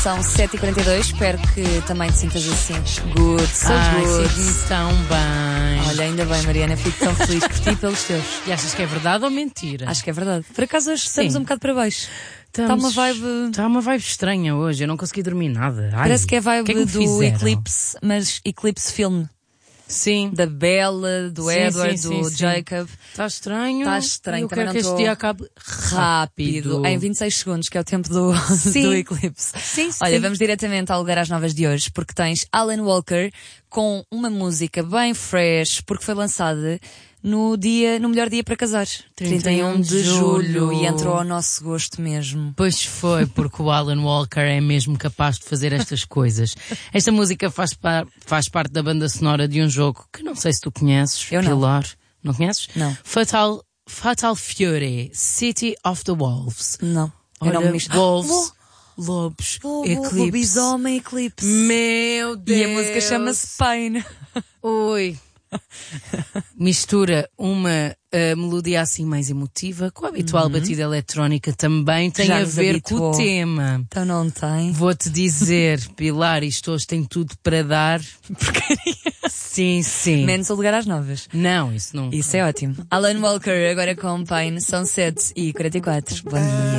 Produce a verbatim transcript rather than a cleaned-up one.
São sete e quarenta e dois, espero que também te sintas assim. Good, so Ai, good. sinto-me tão bem. Olha, ainda bem, Mariana, fico tão feliz por ti e pelos teus. E achas que é verdade ou mentira? Acho que é verdade. Por acaso hoje estamos Sim. um bocado para baixo. Está Estamos- uma vibe... Está uma vibe estranha hoje, eu não consegui dormir nada. Ai, Parece que é a vibe o que é que me do fizeram? Eclipse, mas Eclipse filme. Sim. Da Bella, do Sim, Edward, sim, do sim, sim. Jacob. Está estranho. Está estranho, Eu também quero não que este tô- dia acabe Rápido. rápido. Em vinte e seis segundos, que é o tempo do, Sim. do Eclipse. Sim, Olha, sim. vamos diretamente ao lugar às novas de hoje, porque tens Alan Walker com uma música bem fresh, porque foi lançada no dia, no melhor dia para casar. trinta e um de julho. E entrou ao nosso gosto mesmo. Pois foi, porque o Alan Walker é mesmo capaz de fazer estas coisas. Esta música faz, par- faz parte da banda sonora de um jogo que não sei se tu conheces, Eu não. Pilar. Não conheces? Não. Fatal, Fatal Fury, City of the Wolves. Não. Eu Olha, não me misto. Wolves, lobos, Lobo, eclipse. lobisomem, Eclipse. Meu Deus! E a música chama-se Pain. Oi. Mistura uma uh, melodia assim mais emotiva com a habitual batida eletrónica, também tem Já a nos ver com habituou. o tema. Então não tem. Vou-te dizer, Pilar, isto hoje tem tudo para dar. Porcaria. Sim, sim. Menos o lugar às novas. Não, isso não. Isso é ótimo. Alan Walker, agora com Pain, são sete e quarenta e quatro. Bom dia.